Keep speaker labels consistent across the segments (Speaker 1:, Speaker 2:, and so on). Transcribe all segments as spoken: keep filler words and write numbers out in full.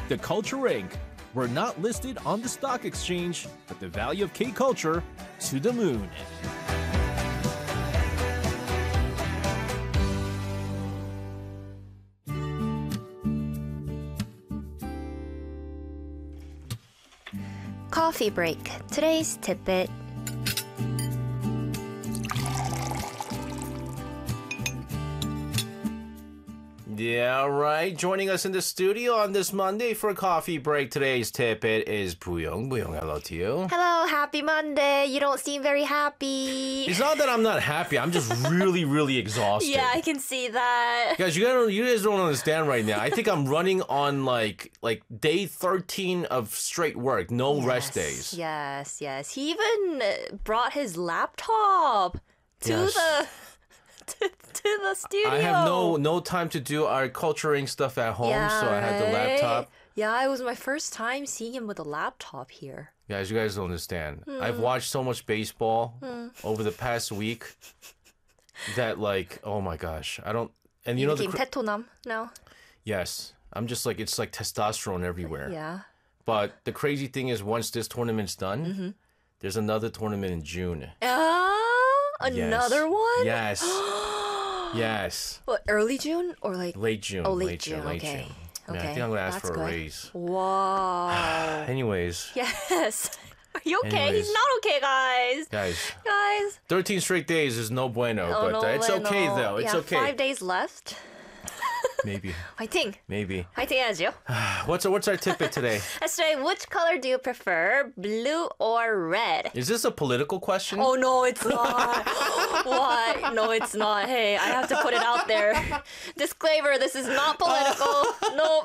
Speaker 1: The Culture Incorporated. We're not listed on the stock exchange, but the value of K-Culture to the moon.
Speaker 2: Coffee break. Today's tidbit.
Speaker 3: Yeah, right. Joining us in the studio on this Monday for a coffee break. Today's tidbit is Buyong. Buyong, hello to you.
Speaker 2: Hello, happy Monday. You don't seem very happy.
Speaker 3: It's not that I'm not happy. I'm just really, really exhausted.
Speaker 2: Yeah, I can see that.
Speaker 3: Guys, you guys, you guys don't understand right now. I think I'm running on like like day thirteen of straight work, no
Speaker 2: yes,
Speaker 3: rest days.
Speaker 2: Yes, yes. He even brought his laptop to
Speaker 3: Yes.
Speaker 2: the to, to the studio.
Speaker 3: I have no no time to do our culturing stuff at home,
Speaker 2: yeah,
Speaker 3: so I had the
Speaker 2: right?
Speaker 3: laptop.
Speaker 2: Yeah, it was my first time seeing him with a laptop here.
Speaker 3: Guys, you guys don't understand.
Speaker 2: Hmm.
Speaker 3: I've watched so much baseball over the past week that like, oh my gosh, I don't. And you,
Speaker 2: You
Speaker 3: know the
Speaker 2: became
Speaker 3: cr-
Speaker 2: tetonam now.
Speaker 3: yes, I'm just like it's like testosterone everywhere.
Speaker 2: Yeah.
Speaker 3: But the crazy thing is, once this tournament's done,
Speaker 2: Mm-hmm.
Speaker 3: there's another tournament in June.
Speaker 2: Ah, another
Speaker 3: Yes.
Speaker 2: one.
Speaker 3: Yes. Yes.
Speaker 2: What, early June or like?
Speaker 3: Late June.
Speaker 2: Oh, late
Speaker 3: June.
Speaker 2: June,
Speaker 3: Late
Speaker 2: okay.
Speaker 3: June. Yeah, I
Speaker 2: Okay,
Speaker 3: think I'm gonna ask
Speaker 2: that's
Speaker 3: for a
Speaker 2: good.
Speaker 3: raise.
Speaker 2: Wow.
Speaker 3: Anyways,
Speaker 2: Yes. Are you okay?
Speaker 3: Anyways.
Speaker 2: He's not okay, guys.
Speaker 3: guys,
Speaker 2: Guys.
Speaker 3: thirteen straight days is no bueno,
Speaker 2: Oh,
Speaker 3: but
Speaker 2: no,
Speaker 3: uh, it's
Speaker 2: bueno.
Speaker 3: okay though. It's
Speaker 2: yeah,
Speaker 3: okay.
Speaker 2: Five days left.
Speaker 3: Maybe.
Speaker 2: 화이팅.
Speaker 3: Maybe.
Speaker 2: 화이팅 해야죠.
Speaker 3: What's our, what's our tidbit today?
Speaker 2: Yesterday, which color do you prefer, blue or red?
Speaker 3: Is this a political question?
Speaker 2: Oh, no, it's not. What? No, it's not. Hey, I have to put it out there. Disclaimer, this is not political. No,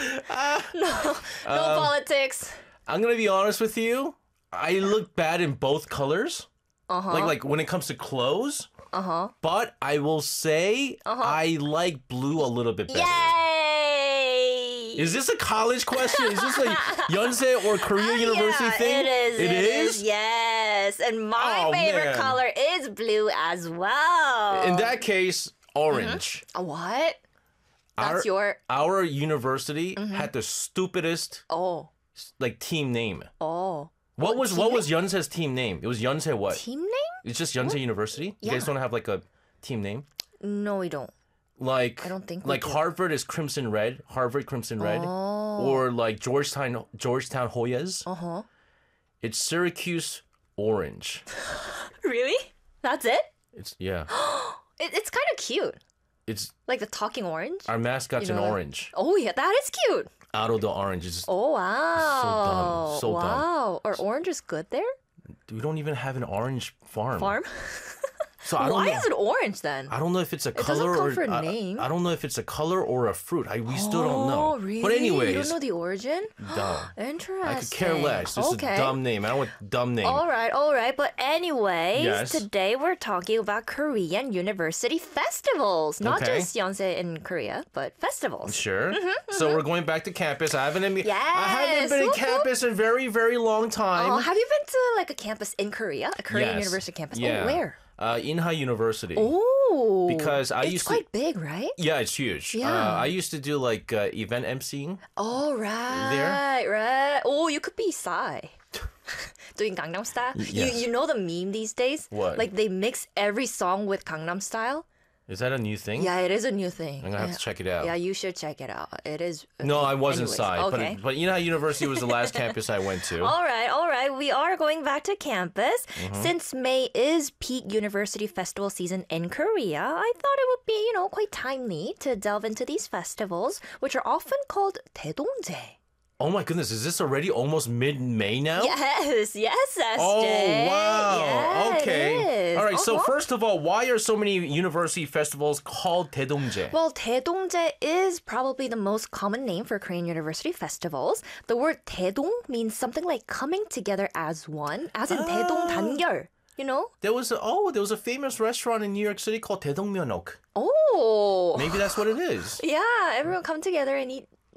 Speaker 2: no, no
Speaker 3: Um,
Speaker 2: politics.
Speaker 3: I'm gonna be honest with you. I look bad in both colors. Uh-huh. Like like when it comes to clothes. Uh-huh. But I will say
Speaker 2: Uh-huh.
Speaker 3: I like blue a little bit better.
Speaker 2: Yay!
Speaker 3: Is this a college question? Is this like Yonsei or Korea University
Speaker 2: yeah,
Speaker 3: thing?
Speaker 2: It is.
Speaker 3: It is?
Speaker 2: Yes. And my
Speaker 3: Oh,
Speaker 2: favorite
Speaker 3: man.
Speaker 2: color is blue as well.
Speaker 3: In that case, orange.
Speaker 2: A what? That's
Speaker 3: Our-
Speaker 2: your.
Speaker 3: Our university had the stupidest
Speaker 2: Oh.
Speaker 3: like team name.
Speaker 2: Oh.
Speaker 3: What was
Speaker 2: team
Speaker 3: what was Yonsei's team name? It was Yonsei what?
Speaker 2: Team name?
Speaker 3: It's just Yonsei University? You guys
Speaker 2: Yeah.
Speaker 3: don't have like a team name?
Speaker 2: No, we don't.
Speaker 3: Like
Speaker 2: I don't think we
Speaker 3: like
Speaker 2: do.
Speaker 3: Harvard is Crimson Red, Harvard Crimson Red, or like Georgetown Georgetown Hoyas.
Speaker 2: Uh huh.
Speaker 3: It's Syracuse Orange.
Speaker 2: Really? That's it?
Speaker 3: It's yeah.
Speaker 2: it it's kind of cute.
Speaker 3: It's
Speaker 2: Like the talking orange.
Speaker 3: our mascot's
Speaker 2: You know
Speaker 3: an
Speaker 2: that-
Speaker 3: orange.
Speaker 2: Oh, yeah, that is cute.
Speaker 3: Out of the orange is
Speaker 2: Oh, wow.
Speaker 3: So dumb. So dumb.
Speaker 2: wow. Are oranges good there?
Speaker 3: we don't even have an orange farm.
Speaker 2: Farm?
Speaker 3: So I don't
Speaker 2: Why
Speaker 3: know.
Speaker 2: is it orange then?
Speaker 3: I don't know if it's a
Speaker 2: doesn't
Speaker 3: color
Speaker 2: come
Speaker 3: or
Speaker 2: for a
Speaker 3: I-
Speaker 2: name.
Speaker 3: I, don't know if it's a color or a fruit. I we still don't know.
Speaker 2: Oh, really?
Speaker 3: But anyways,
Speaker 2: You don't know the origin?
Speaker 3: dumb.
Speaker 2: Interesting.
Speaker 3: I could care less. This
Speaker 2: okay.
Speaker 3: is a dumb name. I don't want dumb name.
Speaker 2: All right, all right. But anyways,
Speaker 3: Yes.
Speaker 2: today we're talking about Korean university festivals. Not
Speaker 3: Okay.
Speaker 2: just Yonsei in Korea, but festivals.
Speaker 3: Sure. So we're going back to campus. I haven't been, I haven't
Speaker 2: Yes.
Speaker 3: been in
Speaker 2: Whoop, whoop.
Speaker 3: campus in a very, very long time.
Speaker 2: Oh, have you been to like a campus in Korea? A Korean
Speaker 3: Yes.
Speaker 2: university campus?
Speaker 3: Yeah.
Speaker 2: Oh, where?
Speaker 3: Uh, Inha University.
Speaker 2: Oh.
Speaker 3: Because I
Speaker 2: it's
Speaker 3: used to-
Speaker 2: quite big, right?
Speaker 3: Yeah, it's huge.
Speaker 2: Yeah.
Speaker 3: Uh, I used to do like uh, event emceeing.
Speaker 2: Oh, right, right. Oh, you could be Psy. Doing Gangnam Style.
Speaker 3: yes.
Speaker 2: You you know the meme these days?
Speaker 3: What?
Speaker 2: Like they mix every song with Gangnam Style.
Speaker 3: Is that a new thing?
Speaker 2: Yeah, it is a new thing.
Speaker 3: I'm gonna have
Speaker 2: yeah.
Speaker 3: to check it out.
Speaker 2: Yeah, you should check it out. It is.
Speaker 3: No, I wasn't
Speaker 2: Anyways,
Speaker 3: Psy,
Speaker 2: okay.
Speaker 3: but but Inha University was the last campus I went to.
Speaker 2: All right, all right. We are going back to campus.
Speaker 3: Mm-hmm.
Speaker 2: Since May is peak university festival season in Korea, I thought it would be, you know, quite timely to delve into these festivals, which are often called 대동제.
Speaker 3: Oh my goodness, is this already almost mid-May now?
Speaker 2: Yes, yes, S J.
Speaker 3: Oh, wow.
Speaker 2: Yeah,
Speaker 3: okay.
Speaker 2: it is.
Speaker 3: All right, so
Speaker 2: Uh-huh.
Speaker 3: first of all, why are so many university festivals called 대동제?
Speaker 2: Well, 대동제 is probably the most common name for Korean university festivals. The word 대동 means something like coming together as one, as in
Speaker 3: Ah.
Speaker 2: 대동단결. You know?
Speaker 3: There was a, oh, there was a famous restaurant in New York City called 대동면옥.
Speaker 2: Oh.
Speaker 3: Maybe that's what it is.
Speaker 2: Yeah, everyone come together and eat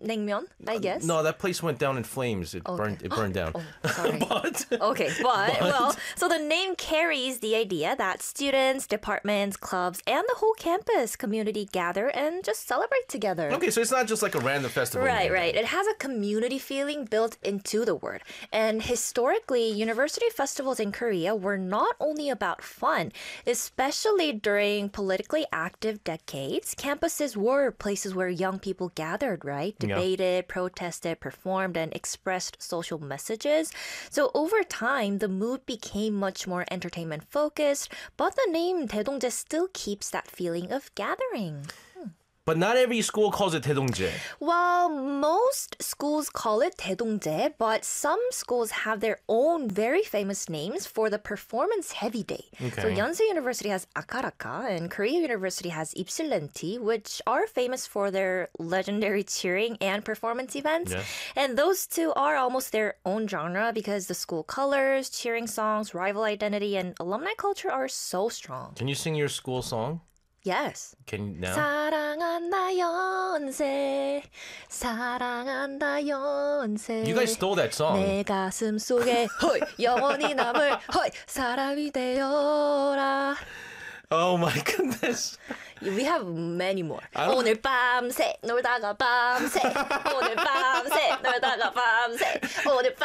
Speaker 2: naengmyeon, I guess.
Speaker 3: No, that place went down in flames. It
Speaker 2: Okay.
Speaker 3: burned. It burned down.
Speaker 2: Oh, sorry.
Speaker 3: but
Speaker 2: Okay, but, well, so the name carries the idea that students, departments, clubs, and the whole campus community gather and just celebrate together.
Speaker 3: okay, so it's not just like a random festival.
Speaker 2: Right,
Speaker 3: name.
Speaker 2: right. It has a community feeling built into the word. And historically, university festivals in Korea were not only about fun, especially during politically active decades. Campuses were places where young people gathered, right?
Speaker 3: Yeah.
Speaker 2: Debated, protested, performed, and expressed social messages. So over time, the mood became much more entertainment focused, but the name 대동제 still keeps that feeling of gathering.
Speaker 3: But not every school calls it 대동제.
Speaker 2: Well, most schools call it 대동제, but some schools have their own very famous names for the performance-heavy day. So
Speaker 3: Okay.
Speaker 2: Yonsei University has Akaraka, and Korea University has Ypsilanti, which are famous for their legendary cheering and performance events.
Speaker 3: Yeah.
Speaker 2: And those two are almost their own genre because the school colors, cheering songs, rival identity, and alumni culture are so strong.
Speaker 3: Can you sing your school song?
Speaker 2: Yes.
Speaker 3: Can you now?
Speaker 2: 사랑한다 연세 사랑한다 연세
Speaker 3: You guys stole that song.
Speaker 2: 내 가슴 속에 헐 영원히 남을 헐 사람이 되어라.
Speaker 3: Oh my goodness.
Speaker 2: We have many more.
Speaker 3: I don't-
Speaker 2: 오늘 밤새 놀다가 밤새 오늘 밤새 놀다가 밤새 오늘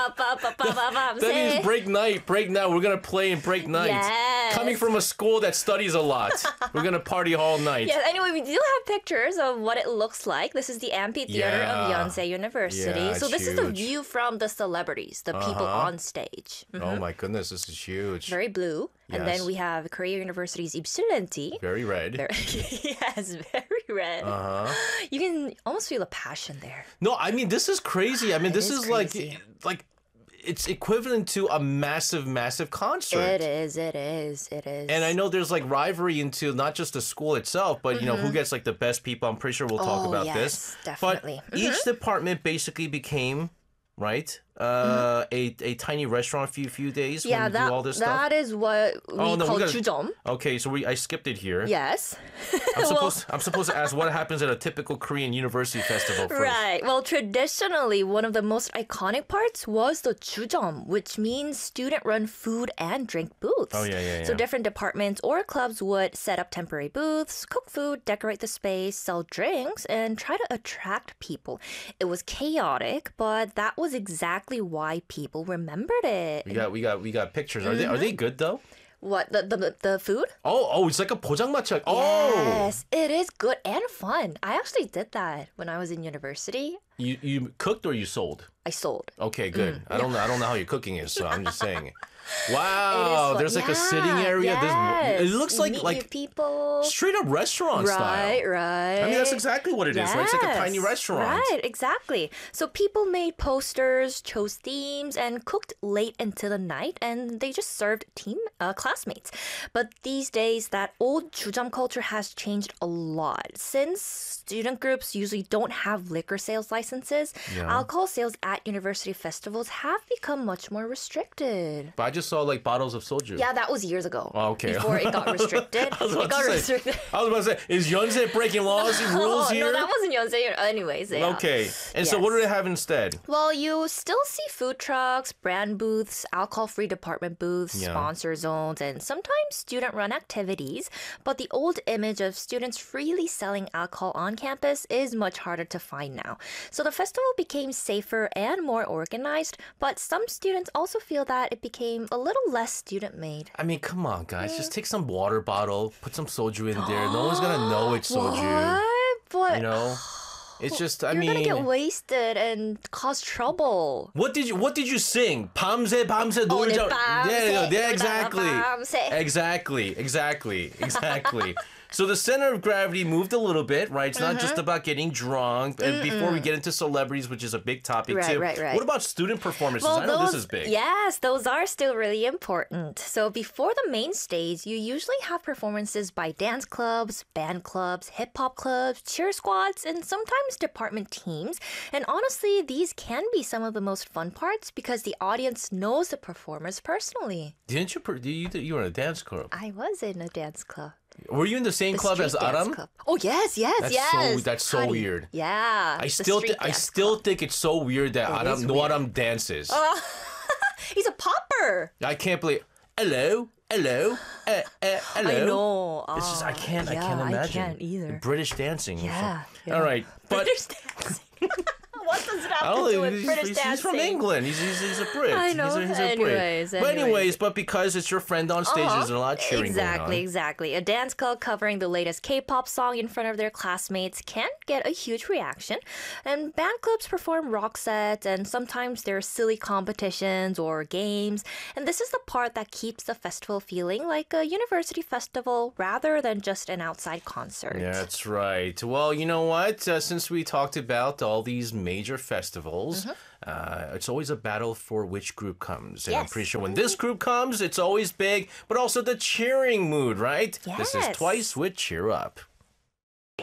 Speaker 2: 밤밤밤밤밤
Speaker 3: That means
Speaker 2: 밤새
Speaker 3: break night, break night. We're gonna play and break night.
Speaker 2: Yes.
Speaker 3: Coming from a school that studies a lot, we're gonna party all night.
Speaker 2: Yes, anyway, we do have pictures of what it looks like. This is the amphitheater of
Speaker 3: Yeah.
Speaker 2: Yonsei University.
Speaker 3: Yeah,
Speaker 2: so
Speaker 3: it's
Speaker 2: this is the
Speaker 3: huge.
Speaker 2: view from the celebrities, the people
Speaker 3: Uh-huh.
Speaker 2: on stage. Mhm.
Speaker 3: Oh my goodness, this is huge.
Speaker 2: Very blue. And
Speaker 3: Yes.
Speaker 2: then we have Korea University's Ypsilanti.
Speaker 3: Very red.
Speaker 2: Very- yes, very red.
Speaker 3: Uh huh.
Speaker 2: You can almost feel the passion there.
Speaker 3: No, I mean this is crazy. I mean
Speaker 2: It
Speaker 3: this
Speaker 2: is
Speaker 3: is, like
Speaker 2: crazy.
Speaker 3: like it's equivalent to a massive, massive concert.
Speaker 2: It is, it is, it is.
Speaker 3: And I know there's like rivalry into not just the school itself, but you know who gets like the best people. I'm pretty sure we'll talk
Speaker 2: Mm-hmm. Oh,
Speaker 3: about
Speaker 2: yes,
Speaker 3: this.
Speaker 2: definitely.
Speaker 3: But each department basically became right uh, a a tiny restaurant. A few few days.
Speaker 2: Mm-hmm. yeah,
Speaker 3: when we
Speaker 2: that,
Speaker 3: do all this stuff.
Speaker 2: that is what we
Speaker 3: Oh, no, we
Speaker 2: call
Speaker 3: gotta-
Speaker 2: 주점.
Speaker 3: Okay, so we I skipped it here.
Speaker 2: Yes.
Speaker 3: I'm supposed I'm supposed to ask what happens at a typical Korean university festival first.
Speaker 2: Right. Well, traditionally, one of the most iconic parts was the 주점, which means student-run food and drink booths.
Speaker 3: Oh, yeah, yeah,
Speaker 2: So
Speaker 3: yeah.
Speaker 2: different departments or clubs would set up temporary booths, cook food, decorate the space, sell drinks, and try to attract people. It was chaotic, but that was exactly why people remembered it.
Speaker 3: We got we got we got pictures. Are they are they
Speaker 2: Mm-hmm.
Speaker 3: good though?
Speaker 2: What the the the food?
Speaker 3: Oh oh, it's like a 포장마차. Oh,
Speaker 2: Yes, it is good and fun. I actually did that when I was in university.
Speaker 3: you you cooked or you sold?
Speaker 2: I sold.
Speaker 3: Okay, good.
Speaker 2: Mm,
Speaker 3: I don't know. I don't know how your cooking is, so I'm just saying.
Speaker 2: It
Speaker 3: Wow,
Speaker 2: is fun.
Speaker 3: there's like a sitting
Speaker 2: Yeah,
Speaker 3: area.
Speaker 2: Yes.
Speaker 3: There's, it looks like
Speaker 2: Meet new
Speaker 3: like
Speaker 2: people.
Speaker 3: straight up restaurant
Speaker 2: Right,
Speaker 3: style.
Speaker 2: right.
Speaker 3: I mean, that's exactly what it is. Right? It's like a tiny
Speaker 2: Yes,
Speaker 3: restaurant.
Speaker 2: Right, exactly. So people made posters, chose themes, and cooked late into the night, and they just served team uh, classmates. But these days, that old 주점 culture has changed a lot. Since student groups usually don't have liquor sales licenses,
Speaker 3: Yeah.
Speaker 2: alcohol sales at university festivals have become much more restricted.
Speaker 3: But I just saw like bottles of soju.
Speaker 2: Yeah, that was years ago.
Speaker 3: Oh, okay.
Speaker 2: Before it got restricted.
Speaker 3: I was about
Speaker 2: it got
Speaker 3: to say,
Speaker 2: restricted.
Speaker 3: I was about to say, is Yonsei breaking laws and rules
Speaker 2: oh,
Speaker 3: here?
Speaker 2: No, that wasn't Yonsei. Anyways, yeah.
Speaker 3: Okay. And so what do
Speaker 2: Yes.
Speaker 3: they have instead?
Speaker 2: Well, you still see food trucks, brand booths, alcohol-free department booths,
Speaker 3: Yeah.
Speaker 2: sponsor zones, and sometimes student-run activities. But the old image of students freely selling alcohol on campus is much harder to find now. So the festival became safer and more organized, but some students also feel that it became a little less student-made.
Speaker 3: I mean, come on, guys. Just take some water bottle, put some soju in there. No one's gonna know it's soju.
Speaker 2: What? But
Speaker 3: You know, it's just. I
Speaker 2: you're
Speaker 3: mean,
Speaker 2: gonna get wasted and cause trouble.
Speaker 3: what did you What did you sing? 밤새 밤새
Speaker 2: 오늘
Speaker 3: 놀자.
Speaker 2: 밤새
Speaker 3: Yeah, yeah, yeah,
Speaker 2: 놀다가
Speaker 3: exactly.
Speaker 2: 밤새.
Speaker 3: Exactly, exactly, exactly. So the center of gravity moved a little bit, right? It's not
Speaker 2: Mm-hmm.
Speaker 3: just about getting drunk. And before we get into celebrities, which is a big topic
Speaker 2: Right,
Speaker 3: too.
Speaker 2: right, right.
Speaker 3: What about student performances? I know this is big.
Speaker 2: Yes, those are still really important. So before the main stage, you usually have performances by dance clubs, band clubs, hip hop clubs, cheer squads, and sometimes department teams. And honestly, these can be some of the most fun parts because the audience knows the performers personally.
Speaker 3: Didn't you? per- You you were in a dance club.
Speaker 2: I was in a dance club.
Speaker 3: Were you in the same
Speaker 2: The
Speaker 3: club
Speaker 2: street
Speaker 3: as
Speaker 2: dance
Speaker 3: Aram?
Speaker 2: club. Oh yes, yes,
Speaker 3: That's
Speaker 2: yes.
Speaker 3: so that's so
Speaker 2: Honey.
Speaker 3: weird.
Speaker 2: Yeah.
Speaker 3: I
Speaker 2: the
Speaker 3: still
Speaker 2: street
Speaker 3: thi- I
Speaker 2: dance
Speaker 3: still
Speaker 2: club.
Speaker 3: think it's so weird that
Speaker 2: It
Speaker 3: Aram
Speaker 2: is
Speaker 3: no
Speaker 2: weird.
Speaker 3: Aram dances.
Speaker 2: He's a popper.
Speaker 3: I can't believe. Hello, hello, uh, uh, hello.
Speaker 2: I know.
Speaker 3: It's just I
Speaker 2: Oh,
Speaker 3: can't I
Speaker 2: yeah,
Speaker 3: can't imagine.
Speaker 2: I can't either.
Speaker 3: British dancing.
Speaker 2: Yeah, yeah.
Speaker 3: All right, but
Speaker 2: British dancing. What does it
Speaker 3: I
Speaker 2: have
Speaker 3: don't
Speaker 2: to do
Speaker 3: think
Speaker 2: with
Speaker 3: he's,
Speaker 2: British
Speaker 3: he's,
Speaker 2: dancing?
Speaker 3: he's from England. He's, he's, he's a Brit.
Speaker 2: I know.
Speaker 3: He's a, he's a
Speaker 2: Anyways,
Speaker 3: Brit. But
Speaker 2: anyways.
Speaker 3: anyways, but because it's your friend on stage,
Speaker 2: Uh-huh.
Speaker 3: there's a lot of cheering
Speaker 2: exactly,
Speaker 3: going on.
Speaker 2: exactly. A dance club covering the latest K-pop song in front of their classmates can get a huge reaction. And band clubs perform rock sets, and sometimes there are silly competitions or games. And this is the part that keeps the festival feeling like a university festival rather than just an outside concert.
Speaker 3: Yeah, that's right. Well, you know what? Uh, since we talked about all these major festivals,
Speaker 2: Mm-hmm.
Speaker 3: uh, it's always a battle for which group comes. And I'm
Speaker 2: Yes.
Speaker 3: pretty sure when this group comes, it's always big, but also the cheering mood, right? This is
Speaker 2: Yes.
Speaker 3: Twice with Cheer Up.